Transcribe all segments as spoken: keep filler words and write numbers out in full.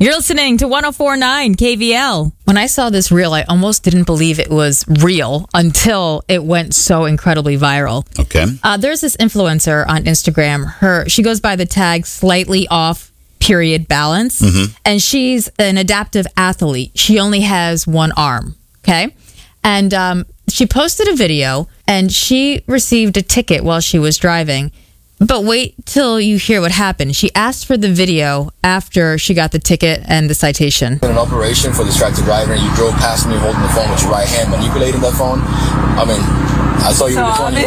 You're listening to one oh four point nine K V L. When I saw this reel, I almost didn't believe it was real until it went so incredibly viral. Okay. Uh, there's this influencer on Instagram. Her She goes by the tag slightly off period balance, mm-hmm. and she's an adaptive athlete. She only has one arm, okay? And um, she posted a video, and she received a ticket while she was driving. But wait till you hear what happened. She asked for the video after she got the ticket and the citation. In an operation for distracted driver, and you drove past me holding the phone with your right hand, manipulating that phone. I mean, I saw you so with the phone in your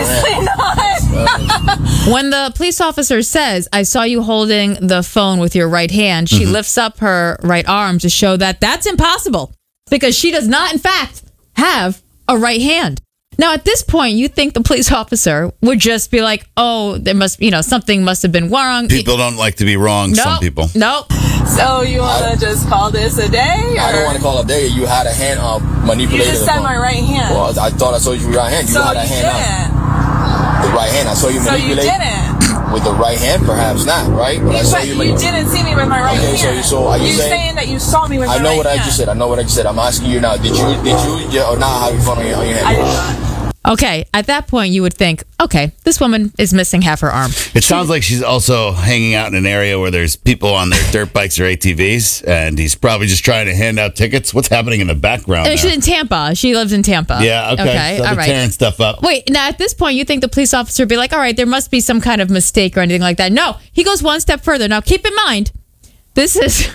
hand. Not. When the police officer says, I saw you holding the phone with your right hand, she mm-hmm. lifts up her right arm to show that that's impossible because she does not, in fact, have a right hand. Now, at this point, you think the police officer would just be like, oh, there must, you know, something must have been wrong. People don't like to be wrong, nope, some people. Nope. So you want to just call this a day? Or? I don't want to call it a day. You had a hand up manipulating. You just said my right hand. Well, I thought I saw you with your right hand. You so had a you hand didn't. up. The right hand. I saw you so manipulate. So you didn't. With the right hand, perhaps not, right? But you, I saw but you, you didn't see me with my right okay, hand. Okay, so, so are you You're saying, saying that you saw me with my right hand? I know what I just said. I know what I just said. I'm asking you now. Did you, did you, yeah, or not have your phone on your, on your hand? I did not. Okay, at that point, you would think, okay, this woman is missing half her arm. It sounds like she's also hanging out in an area where there's people on their dirt bikes or A T Vs, and he's probably just trying to hand out tickets. What's happening in the background? She's in Tampa. She lives in Tampa. Yeah, okay. Okay, so all they're right. tearing stuff up. Wait, now at this point, you think the police officer would be like, all right, there must be some kind of mistake or anything like that. No, he goes one step further. Now, keep in mind, this is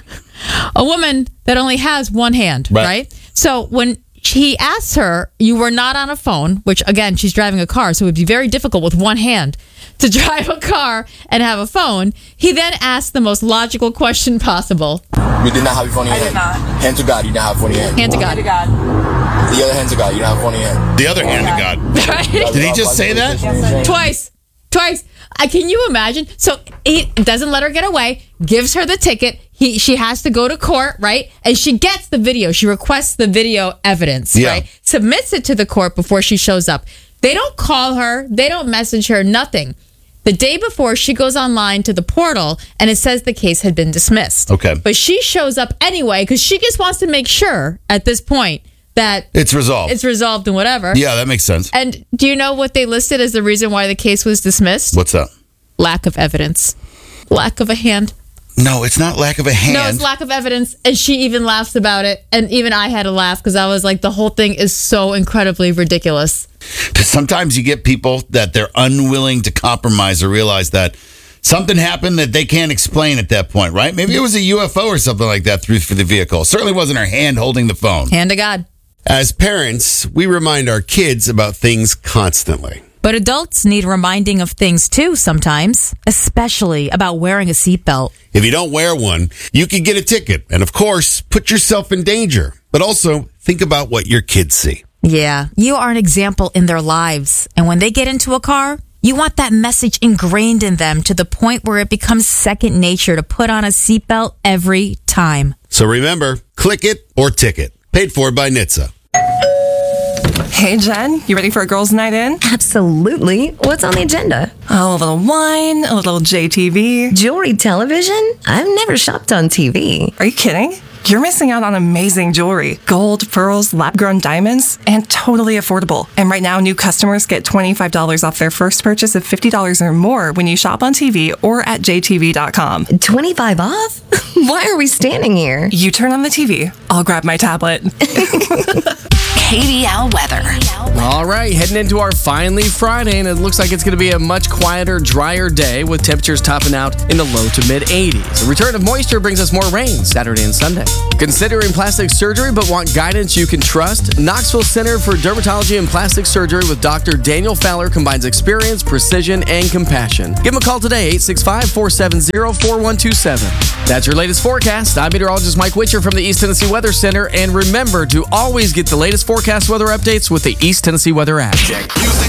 a woman that only has one hand, right? right? So when he asks her, you were not on a phone, which again, she's driving a car, so it would be very difficult with one hand to drive a car and have a phone. He then asked the most logical question possible. You did not have your phone in your I hand. did not. Hand to God, you did not have your phone in your hand. Hand to God. Hand to God. The other hand to God, you did not have your phone in your hand. The other hand to God. Right? Did he just say that? Yes, Twice. Twice. Uh, can you imagine? So he doesn't let her get away, gives her the ticket. He, she has to go to court, right? And she gets the video. She requests the video evidence, yeah. right? Submits it to the court before she shows up. They don't call her. They don't message her, nothing. The day before, she goes online to the portal, and it says the case had been dismissed. Okay. But she shows up anyway because she just wants to make sure at this point that it's resolved. It's resolved and whatever. Yeah, that makes sense. And do you know what they listed as the reason why the case was dismissed? What's that? Lack of evidence. Lack of a hand. No, it's not lack of a hand. No, it's lack of evidence. And she even laughs about it. And even I had to laugh because I was like, the whole thing is so incredibly ridiculous. Sometimes you get people that they're unwilling to compromise or realize that something happened that they can't explain at that point, right? Maybe it was a U F O or something like that through for the vehicle. Certainly wasn't her hand holding the phone. Hand to God. As parents, we remind our kids about things constantly. But adults need reminding of things too sometimes, especially about wearing a seatbelt. If you don't wear one, you could get a ticket and, of course, put yourself in danger. But also, think about what your kids see. Yeah, you are an example in their lives. And when they get into a car, you want that message ingrained in them to the point where it becomes second nature to put on a seatbelt every time. So remember, click it or ticket. Paid for by N H T S A. Hey, Jen, you ready for a girls' night in? Absolutely. What's on the agenda? Oh, a little wine, a little J T V. Jewelry television? I've never shopped on T V. Are you kidding? You're missing out on amazing jewelry. Gold, pearls, lab-grown diamonds, and totally affordable. And right now, new customers get twenty-five dollars off their first purchase of fifty dollars or more when you shop on T V or at j t v dot com. twenty-five off? Why are we standing here? You turn on the T V. I'll grab my tablet. K V L weather. All right, heading into our finally Friday, and it looks like it's going to be a much quieter, drier day with temperatures topping out in the low to mid eighties. A return of moisture brings us more rain Saturday and Sunday. Considering plastic surgery but want guidance you can trust? Knoxville Center for Dermatology and Plastic Surgery with Doctor Daniel Fowler combines experience, precision, and compassion. Give him a call today, eight six five, four seven zero, four one two seven. That's your latest forecast. I'm meteorologist Mike Witcher from the East Tennessee Weather Center, and remember to always get the latest forecast weather updates with the East Tennessee Weather app.